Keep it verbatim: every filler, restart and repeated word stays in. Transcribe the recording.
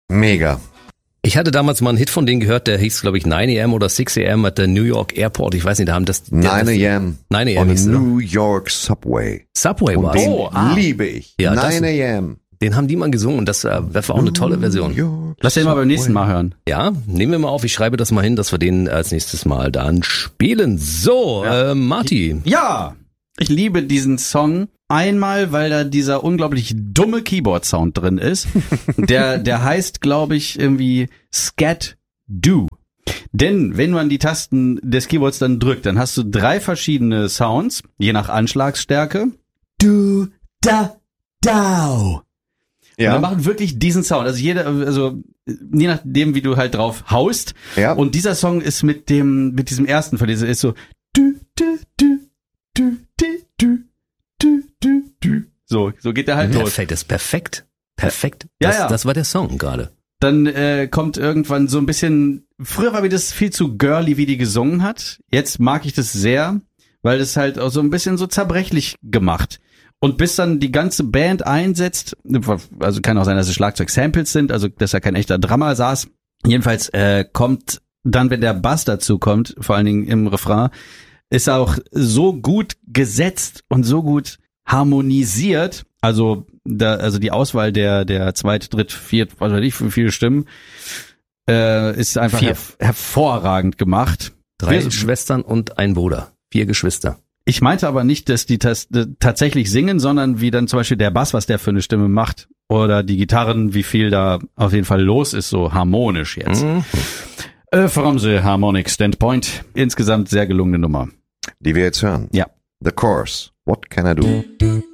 Mega. Ich hatte damals mal einen Hit von denen gehört, der hieß, glaube ich, nine a.m. oder six a.m. at the New York Airport. Ich weiß nicht, da haben das... nine a.m. nine on a.m. the New York Subway. Subway Und war den oh, ah. liebe ich. Ja, das- nine a.m. Den haben die mal gesungen und das äh, war auch eine tolle Version. York Lass den mal beim Subway. nächsten Mal hören. Ja, nehmen wir mal auf. Ich schreibe das mal hin, dass wir den als nächstes Mal dann spielen. So, Ja. äh, Marty. Ja, ich liebe diesen Song. Einmal, weil da dieser unglaublich dumme Keyboard-Sound drin ist. Der, der heißt, glaube ich, irgendwie Scat Do. Denn wenn man die Tasten des Keyboards dann drückt, dann hast du drei verschiedene Sounds, je nach Anschlagsstärke. Du, da, dau. Ja. Und dann machen wirklich diesen Sound. Also jeder, also je nachdem, wie du halt drauf haust. Ja. Und dieser Song ist mit dem, mit diesem ersten von dieser ist so du, du, du, du, du, du, du, du, du. So, so geht der halt los. Perfekt, das ist perfekt. Perfekt. Ja, Das, ja. das war der Song gerade. Dann äh, kommt irgendwann so ein bisschen, früher war mir das viel zu girly, wie die gesungen hat. Jetzt mag ich das sehr, weil das halt auch so ein bisschen so zerbrechlich gemacht. Und bis dann die ganze Band einsetzt, also kann auch sein, dass es Schlagzeug-Samples sind, also dass da kein echter Drummer saß. Jedenfalls äh, kommt dann, wenn der Bass dazu kommt, vor allen Dingen im Refrain, ist er auch so gut gesetzt und so gut harmonisiert. Also da, also die Auswahl der der zweit, dritt, viert, was weiß ich, für viele Stimmen äh, ist einfach Vier. herv- hervorragend gemacht. Drei Wir- Schwestern und ein Bruder. Vier Geschwister. Ich meinte aber nicht, dass die tas- äh, tatsächlich singen, sondern wie dann zum Beispiel der Bass, was der für eine Stimme macht. Oder die Gitarren, wie viel da auf jeden Fall los ist, so harmonisch jetzt. Mhm. Äh, from the Harmonic Standpoint. Insgesamt sehr gelungene Nummer. Die wir jetzt hören. Ja. The Chorus. What can I do?